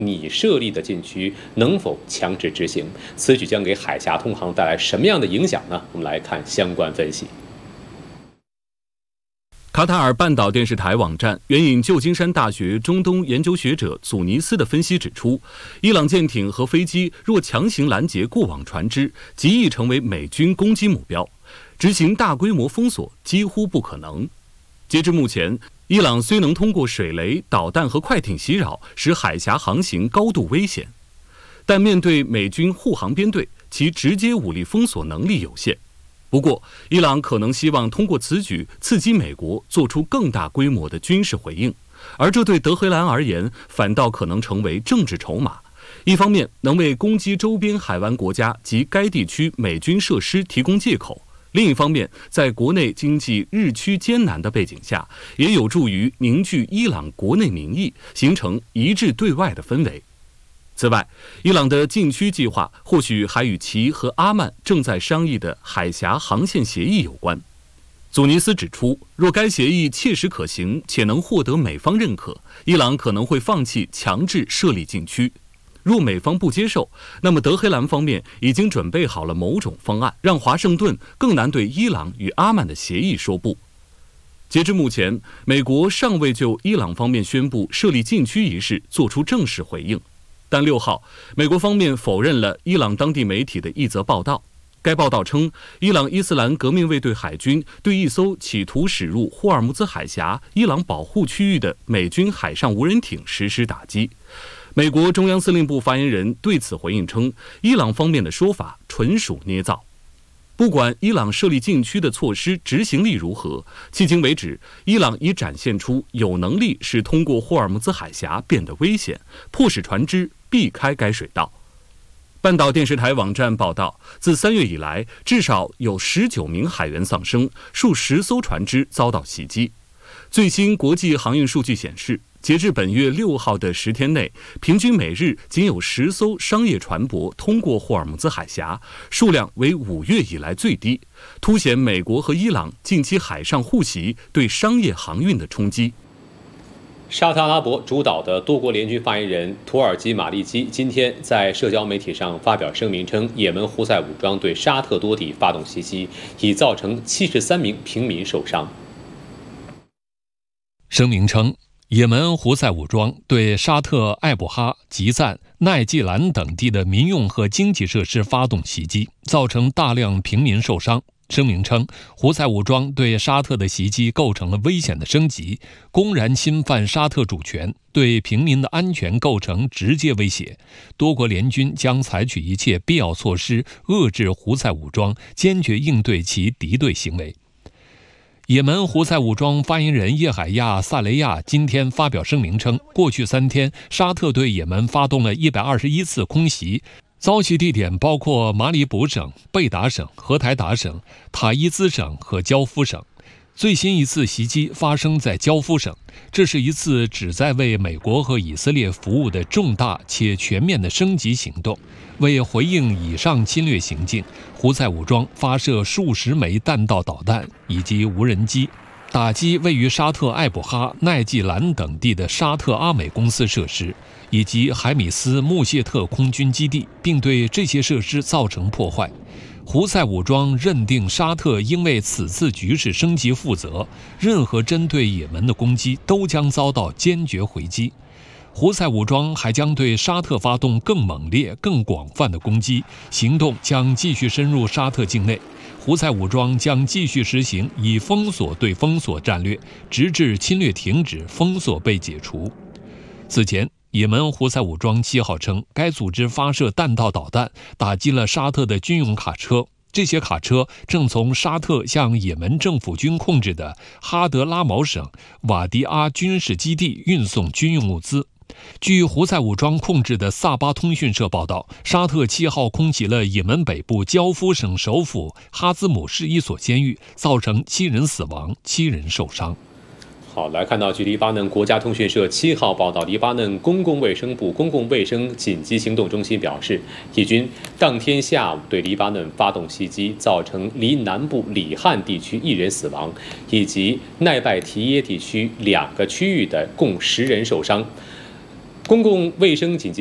你设立的禁区能否强制执行？此举将给海峡通航带来什么样的影响呢？我们来看相关分析。 卡塔尔半岛电视台网站援引旧金山大学中东研究学者祖尼斯的分析指出，伊朗舰艇和飞机若强行拦截过往船只，极易成为美军攻击目标，执行大规模封锁几乎不可能。截至目前，伊朗虽能通过水雷、导弹和快艇袭扰，使海峡航行高度危险，但面对美军护航编队，其直接武力封锁能力有限。不过，伊朗可能希望通过此举刺激美国做出更大规模的军事回应，而这对德黑兰而言反倒可能成为政治筹码。一方面能为攻击周边海湾国家及该地区美军设施提供借口，另一方面在国内经济日趋艰难的背景下，也有助于凝聚伊朗国内民意，形成一致对外的氛围。此外，伊朗的禁区计划或许还与其和阿曼正在商议的海峡航线协议有关。祖尼斯指出，若该协议切实可行且能获得美方认可，伊朗可能会放弃强制设立禁区。若美方不接受，那么德黑兰方面已经准备好了某种方案，让华盛顿更难对伊朗与阿曼的协议说不。截至目前，美国尚未就伊朗方面宣布设立禁区一事作出正式回应。但6号，美国方面否认了伊朗当地媒体的一则报道。该报道称，伊朗伊斯兰革命卫队海军对一艘企图驶入霍尔木兹海峡伊朗保护区域的美军海上无人艇实施打击。美国中央司令部发言人对此回应称，伊朗方面的说法纯属捏造。不管伊朗设立禁区的措施执行力如何，迄今为止，伊朗已展现出有能力使通过霍尔木兹海峡变得危险，迫使船只避开该水道。半岛电视台网站报道，自3月以来，至少有19名海员丧生，数十艘船只遭到袭击。最新国际航运数据显示，截至本月6号的10天内，平均每日仅有10艘商业船舶通过霍尔木兹海峡，数量为5月以来最低，凸显美国和伊朗近期海上互袭对商业航运的冲击。 沙特阿拉伯主导的多国联军发言人土耳其马利基今天在社交媒体上发表声明称，也门胡塞武装对沙特多地发动袭击，已造成73名平民受伤。 声明称，也门胡塞武装对沙特艾布哈、吉赞、奈季兰等地的民用和经济设施发动袭击，造成大量平民受伤。声明称，胡塞武装对沙特的袭击构成了危险的升级，公然侵犯沙特主权，对平民的安全构成直接威胁。多国联军将采取一切必要措施，遏制胡塞武装，坚决应对其敌对行为。也门胡塞武装发言人叶海亚·萨雷亚今天发表声明称，过去3天，沙特对也门发动了121次空袭，遭袭地点包括马里卜省、贝达省、荷台达省、塔伊兹省和焦夫省。最新一次袭击发生在焦夫省，这是一次旨在为美国和以色列服务的重大且全面的升级行动。为回应以上侵略行径，胡塞武装发射数十枚弹道导弹以及无人机，打击位于沙特艾布哈、奈季兰等地的沙特阿美公司设施，以及海米斯穆谢特空军基地，并对这些设施造成破坏。胡塞武装认定沙特应为此次局势升级负责，任何针对也门的攻击都将遭到坚决回击。胡塞武装还将对沙特发动更猛烈、更广泛的攻击，行动将继续深入沙特境内。胡塞武装将继续实行以封锁对封锁战略，直至侵略停止、封锁被解除。此前，也门胡塞武装7号称，该组织发射弹道导弹，打击了沙特的军用卡车。这些卡车正从沙特向也门政府军控制的哈德拉毛省瓦迪阿军事基地运送军用物资。据胡塞武装控制的萨巴通讯社报道，沙特7号空袭了也门北部焦夫省首府哈兹姆市一所监狱，造成7人死亡、7人受伤。 好，来看到据黎巴嫩国家通讯社7号报道，黎巴嫩公共卫生部公共卫生紧急行动中心表示，以军当天下午对黎巴嫩发动袭击，造成离南部里汉地区1人死亡，以及奈拜提耶地区2个区域的共10人受伤。 公共卫生紧急